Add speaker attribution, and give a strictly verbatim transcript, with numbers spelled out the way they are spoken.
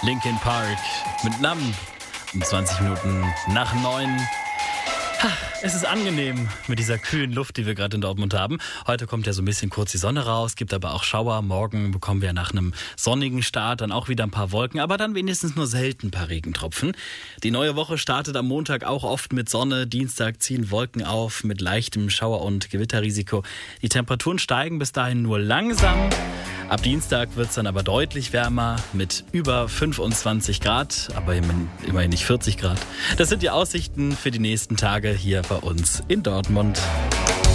Speaker 1: Linkin Park mit Numb um zwanzig Minuten nach neun. Es ist angenehm mit dieser kühlen Luft, die wir gerade in Dortmund haben. Heute kommt ja so ein bisschen kurz die Sonne raus, gibt aber auch Schauer. Morgen bekommen wir nach einem sonnigen Start dann auch wieder ein paar Wolken, aber dann wenigstens nur selten ein paar Regentropfen. Die neue Woche startet am Montag auch oft mit Sonne. Dienstag ziehen Wolken auf mit leichtem Schauer- und Gewitterrisiko. Die Temperaturen steigen bis dahin nur langsam. Ab Dienstag wird es dann aber deutlich wärmer mit über fünfundzwanzig Grad, aber immerhin nicht vierzig Grad. Das sind die Aussichten für die nächsten Tage hier bei uns in Dortmund.